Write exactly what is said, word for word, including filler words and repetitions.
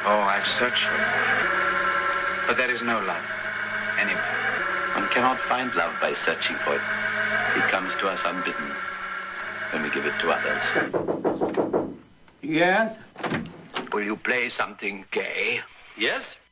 Oh, I've searched for it. But there is no love anywhere. One cannot find love by searching for it. It comes to us unbidden when we give it to others. Yes? Will you play something gay? Yes?